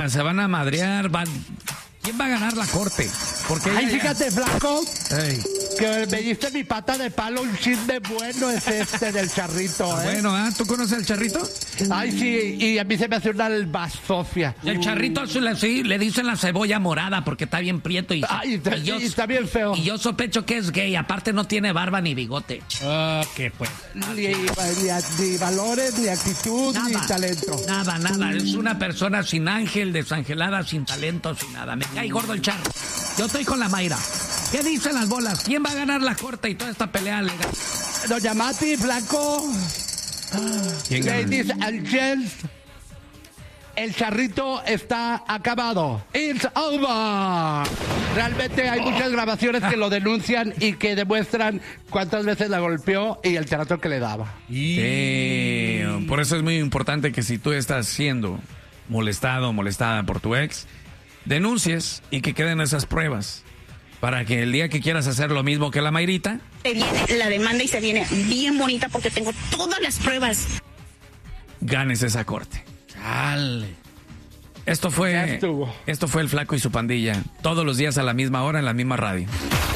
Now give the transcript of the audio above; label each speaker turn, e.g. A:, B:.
A: se van a madrear, ¿quién va a ganar la corte? Porque
B: fíjate, flaco,
A: Ey.
B: que me diste mi pata de palo, un chisme bueno es este del charrito,
A: Bueno, ¿tú conoces al charrito?
B: Ay, sí, y a mí se me hace una albasofia.
A: El charrito sí, le dicen la cebolla morada porque está bien prieto y
B: está bien feo.
A: Y yo sospecho que es gay, aparte no tiene barba ni bigote.
C: ¿Qué pues?
B: Ni valores, ni actitud, ni talento.
A: Nada. Es una persona sin ángel, desangelada, sin talento, sin nada. Me cae gordo el charro. Yo estoy con la Mayra. ¿Qué dicen las bolas? ¿Quién va a ganar la corte y toda esta pelea legal?
B: Doña Mati, flaco.
A: ¿Quién gana?
B: Ladies and gents, el charrito está acabado. It's over. Realmente hay muchas grabaciones que lo denuncian y que demuestran cuántas veces la golpeó y el trato que le daba.
A: Sí, por eso es muy importante que si tú estás siendo molestado o molestada por tu ex, denuncies y que queden esas pruebas para que el día que quieras hacer lo mismo que la Mayrita,
D: Se viene la demanda y se viene bien bonita porque tengo todas las pruebas.
A: ganes esa corte.
C: Chale.
A: Esto fue el Flaco y su pandilla, todos los días a la misma hora en la misma radio.